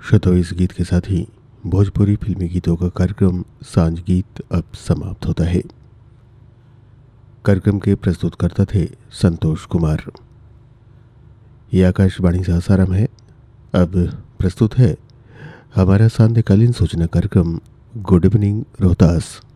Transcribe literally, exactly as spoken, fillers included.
श्रोताओं, इस गीत के साथ ही भोजपुरी फिल्मी गीतों का कार्यक्रम सांझ गीत अब समाप्त होता है। कार्यक्रम के प्रस्तुतकर्ता थे संतोष कुमार। ये आकाशवाणी सासाराम है। अब प्रस्तुत है हमारा सांध्यकालीन सूचना कार्यक्रम गुड इवनिंग रोहतास।